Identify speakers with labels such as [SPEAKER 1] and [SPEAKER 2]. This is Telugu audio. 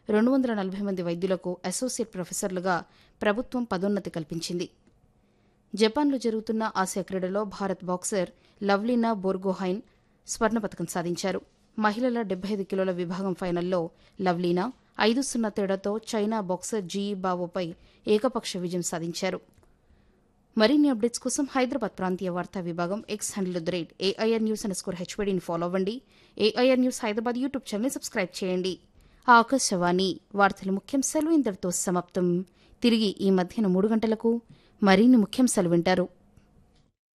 [SPEAKER 1] 240 మంది వైద్యులకు అసోసియేట్ ప్రొఫెసర్లుగా ప్రభుత్వం పదోన్నతి కల్పించింది. జపాన్లో జరుగుతున్న ఆసియా క్రీడలో భారత్ బాక్సర్ లవ్లీనా బోర్గోహైన్ స్వర్ణ పతకం సాధించారు. మహిళల 75 కిలోల విభాగం ఫైనల్లో లవ్లీనా 5-0 తేడాతో చైనా బాక్సర్ జీఈ బావోపై ఏకపక్ష విజయం సాధించారు. మరిన్ని అప్డేట్స్ కోసం హైదరాబాద్ ప్రాంతీయ వార్తా విభాగం ఎక్స్ హ్యాండిల్ @AIRnews_HPDని ఫాలో అవ్వండి. AIR న్యూస్ హైదరాబాద్ యూట్యూబ్ ఛానల్ని సబ్స్క్రైబ్ చేయండి. ఆకాశవాణి వార్తల ముఖ్యాంశాలు ఇంతటితో సమాప్తం. తిరిగి ఈ మధ్యాహ్నం 3 గంటలకు మరిన్ని ముఖ్యాంశాలు వింటారు.